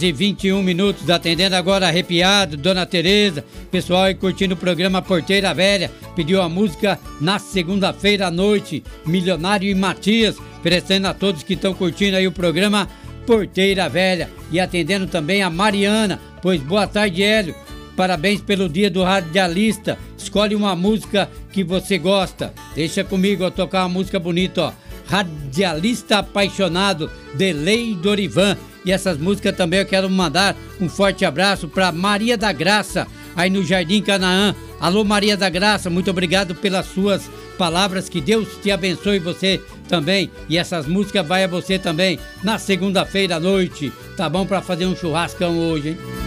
E 21 minutos, atendendo agora arrepiado, Dona Tereza, pessoal aí curtindo o programa Porteira Velha, pediu a música Na Segunda-feira à Noite, Milionário e Matias, oferecendo a todos que estão curtindo aí o programa Porteira Velha, e atendendo também a Mariana, pois boa tarde, Hélio, parabéns pelo dia do radialista, escolhe uma música que você gosta, deixa comigo eu tocar uma música bonita, ó, Radialista Apaixonado, de Lei Dorivan. E essas músicas também eu quero mandar um forte abraço para Maria da Graça, aí no Jardim Canaã. Alô, Maria da Graça, muito obrigado pelas suas palavras, que Deus te abençoe, você também. E essas músicas vai a você também na segunda-feira à noite, tá bom? Para fazer um churrascão hoje, hein?